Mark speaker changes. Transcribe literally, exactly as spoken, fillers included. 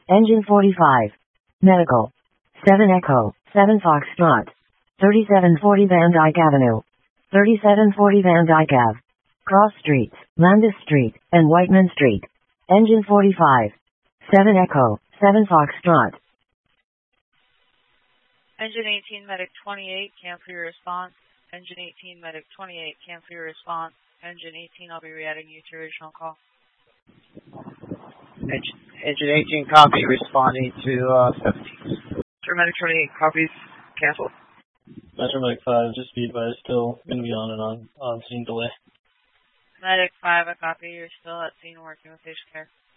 Speaker 1: Engine forty-five. Medical. seven Echo, seven Foxtrot. thirty-seven forty Van Dyke Avenue. thirty-seven forty Van Dyke Ave. Cross Streets, Landis Street, and Whiteman Street. Engine forty-five. seven Echo, seven Foxtrot.
Speaker 2: Engine eighteen, Medic twenty-eight, can for your response. Engine eighteen, Medic twenty-eight, can for your response. Engine eighteen, I'll be re-adding you to original call.
Speaker 3: Engine, engine eighteen, copy, responding to uh, seventeen.
Speaker 4: Medic twenty-eight, copies, canceled.
Speaker 5: Metro Medic five, just be advised, still going to be on and on, on scene delay.
Speaker 2: Medic five, I copy, you're still at scene working with patient care.